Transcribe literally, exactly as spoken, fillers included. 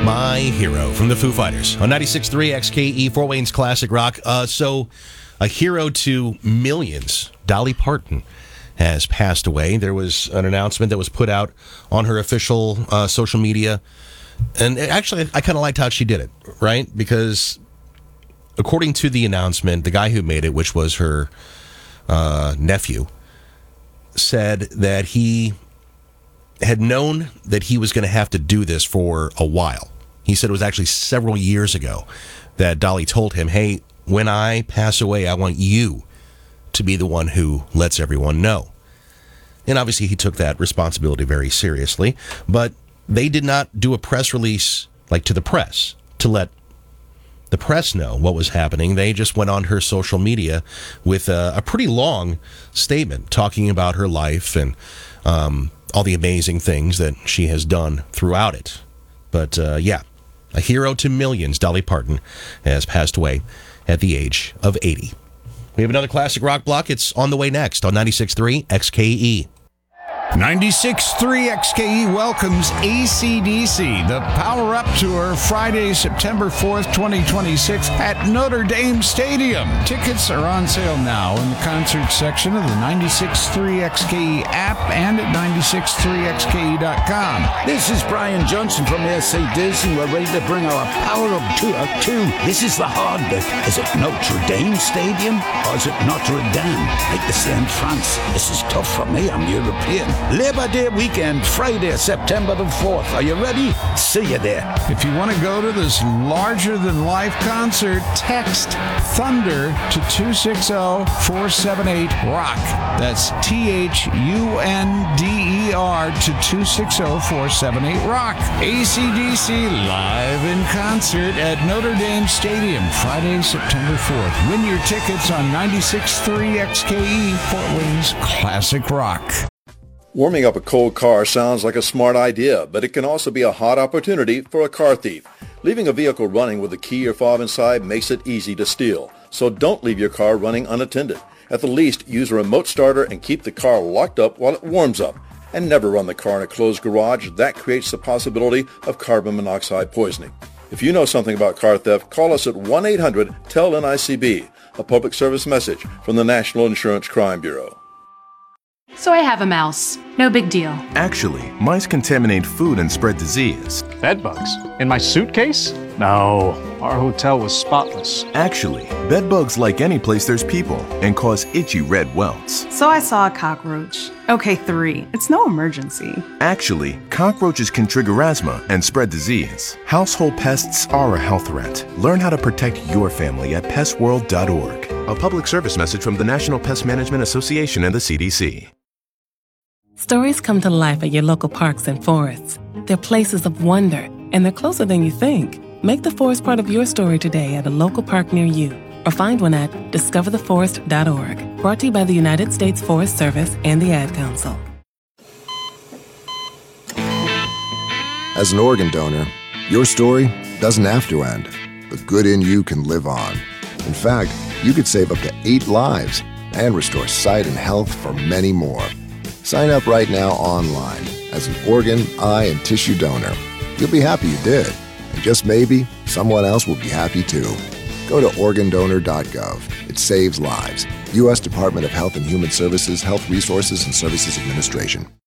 My Hero from the Foo Fighters on ninety-six point three X K E, Fort Wayne's Classic Rock. Uh, so, a hero to millions, Dolly Parton, has passed away. There was an announcement that was put out on her official uh, social media. And actually, I kind of liked how she did it, right? Because according to the announcement, the guy who made it, which was her uh, nephew, said that he had known that he was going to have to do this for a while. He said it was actually several years ago that Dolly told him, hey, when I pass away, I want you to be the one who lets everyone know. And obviously he took that responsibility very seriously, but they did not do a press release like to the press to let the press know what was happening. They just went on her social media with a, a pretty long statement talking about her life and um, all the amazing things that she has done throughout it. But uh, yeah, a hero to millions, Dolly Parton has passed away at the age of eighty. We have another classic rock block. It's on the way next on ninety-six point three X K E. ninety-six point three X K E welcomes A C D C, the Power Up Tour, Friday, September fourth, twenty twenty-six at Notre Dame Stadium. Tickets are on sale now in the concert section of the ninety-six point three X K E app and at ninety-six point three X K E dot com. This is Brian Johnson from A C D C, and we're ready to bring our Power Up Tour to. This is the hard bit. Is it Notre Dame Stadium or is it Notre Dame? Like they say in France. This is tough for me, I'm European. Labor Day weekend, Friday, September the fourth. Are you ready? See you there. If you want to go to this larger-than-life concert, text THUNDER to two six zero, four seven eight, ROCK. That's T H U N D E R to two six zero, four seven eight, ROCK. A C D C live in concert at Notre Dame Stadium, Friday, September fourth. Win your tickets on ninety-six point three X K E, Fort Wayne's Classic Rock. Warming up a cold car sounds like a smart idea, but it can also be a hot opportunity for a car thief. Leaving a vehicle running with a key or fob inside makes it easy to steal. So don't leave your car running unattended. At the least, use a remote starter and keep the car locked up while it warms up. And never run the car in a closed garage. That creates the possibility of carbon monoxide poisoning. If you know something about car theft, call us at one eight hundred T E L N I C B, a public service message from the National Insurance Crime Bureau. So I have a mouse. No big deal. Actually, mice contaminate food and spread disease. Bed bugs? In my suitcase? No, our hotel was spotless. Actually, bed bugs like any place there's people and cause itchy red welts. So I saw a cockroach. Okay, three. It's no emergency. Actually, cockroaches can trigger asthma and spread disease. Household pests are a health threat. Learn how to protect your family at pest world dot org. A public service message from the National Pest Management Association and the C D C. Stories come to life at your local parks and forests. They're places of wonder, and they're closer than you think. Make the forest part of your story today at a local park near you, or find one at discover the forest dot org. Brought to you by the United States Forest Service and the Ad Council. As an organ donor, your story doesn't have to end. The good in you can live on. In fact, you could save up to eight lives and restore sight and health for many more. Sign up right now online as an organ, eye, and tissue donor. You'll be happy you did, and just maybe someone else will be happy too. Go to organ donor dot gov. It saves lives. U S Department of Health and Human Services, Health Resources and Services Administration.